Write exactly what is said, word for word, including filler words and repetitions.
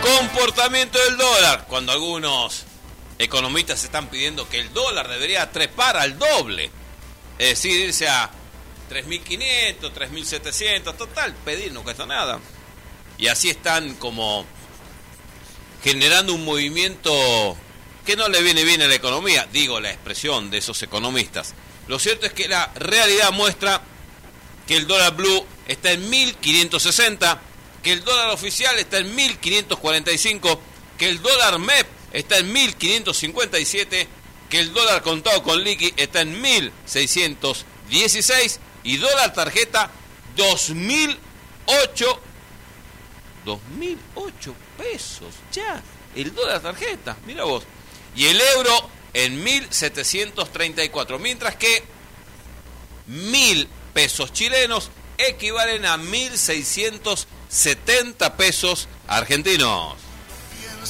Comportamiento del dólar, cuando algunos economistas están pidiendo que el dólar debería trepar al doble, es decir, irse a tres mil quinientos, tres mil setecientos, total, pedir no cuesta nada. Y así están como generando un movimiento que no le viene bien a la economía, digo la expresión de esos economistas. Lo cierto es que la realidad muestra que el dólar blue está en mil quinientos sesenta, que el dólar oficial está en mil quinientos cuarenta y cinco, que el dólar M E P está en mil quinientos cincuenta y siete, que el dólar contado con liqui está en mil seiscientos dieciséis y dólar tarjeta dos mil ocho pesos ya, el dólar tarjeta, mira vos, y el euro en mil setecientos treinta y cuatro, mientras que mil pesos chilenos equivalen a mil seiscientos setenta pesos argentinos.